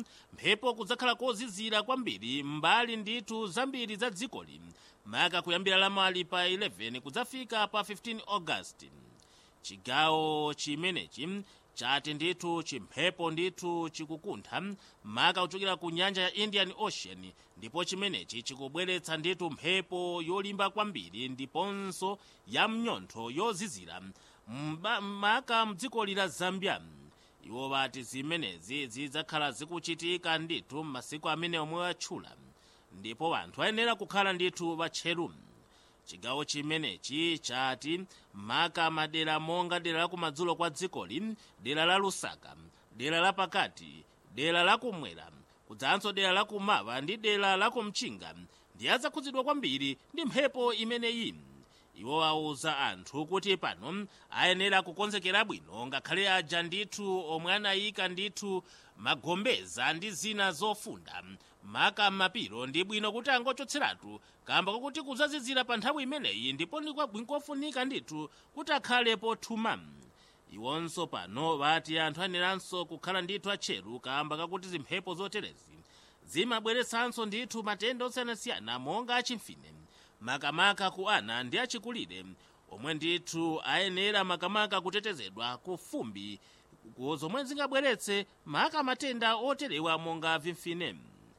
mphepo kudzakhala kozizira kwambiri mbali ndithu zambiri za dzikoli maka kuyambira lamali pa 11 kudzafika pa 15 August. Chigawo chimenechi chati ndithu chimphepo ndithu chikukuntha maka kuchokera ku nyanja ya Indian Ocean, ndipo chimenechi chikubweretsa ndithu mphepo yolimba kwambiri ndiponso ya mnyontho yozizira maka mdziko la Zambia. Iwo bati zimenezi zidzakhala zikuchitika ndithu masiku amene omwe atchula, ndipo anthu ayenera kukhala ndithu batcheru. Chigawo chimenechi chati maka madera monga dera la kumadzulo kwa dzikoli, dera la Lusaka, dera la pakati, dera la kumwera, kudzanso dera la kumawa ndi dera la kumchinga ndi adzakhudzidwa kwambiri ndi mphepo imeneyi. Iwo auza anthu kuti pano ayenera kukonzekera bwino ngakhale aja ndithu omwe anayika ndithu magombeza ndi zina zofunda maka mapiro ndi bwino kuti angochotseratu kamba kokuti kudzazizira pa nthawi imeneyi ndipo ndikofunika ndithu kuti akhale pothuma. Iwonso pano bati anthu ayeneranso kukhala ndithu atcheru kamba kakuti zimphepo zoterezi zimabweretsanso ndithu matenda osiyanasiyana monga achimfine makamaka ku ana ndi achikulire omwe ndithu ayenera makamaka kutetezedwa ku fumbi zomwe zingabweretse maka matenda oterewa monga vimfine.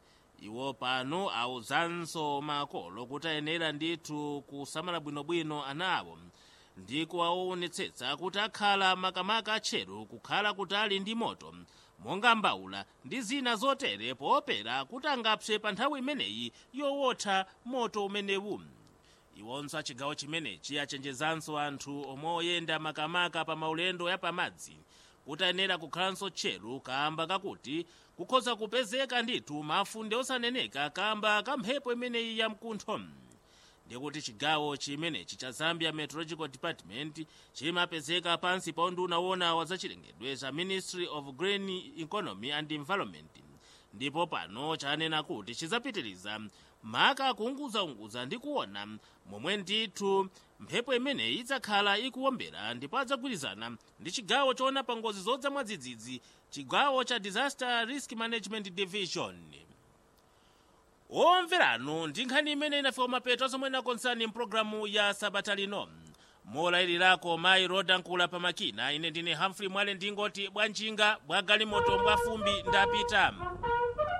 Iwo pano auzanso makolo kuti ayenera ndithu kusamala bwinobwino ana awo ndi kuwaonetsetsa kuti akhala makamaka atcheru kukhala kutali ndi moto monga mbawula ndi zina zotere poopera kuti angapse pa nthawi imeneyi yowotha moto umenewu. Iwonso achigawo chimenechi achenjezanso anthu omwe oyenda makamaka pa maulendo ya pamadzi kuti ayenera kukhalanso tcheru kamba kakuti kukhoza kupezeka ndithu mafunde osaneneka kamba kamphepo imeneyi ya mkuntho. Ndikuti chigawo chimenechi cha Zambia Meteorological Department chimapezeka pansi pa unduna wona wa zachilengedwe za Ministry of Green Economy and Environment, ndipo pano chanena kuti chizapitiriza maka kuunguzaunguza ndi kuona momwe ndithu mphepo imeneyi idzakhala ikuwombera ndipo adzagwirizana ndi chigawo choona pa ngozi zodza mwadzidzidzi, chigawo cha Disaster Risk Management Division. Omverano ndi nkhani imene inafika mapeto zomwe inakonzani mpulogalamu ya sabata lino. Molayilirako mayi Rodankula pamakina, ine ndine Humphrey Mwale ndingoti bwanjinga bwa galimoto bwa fumbi ndapita.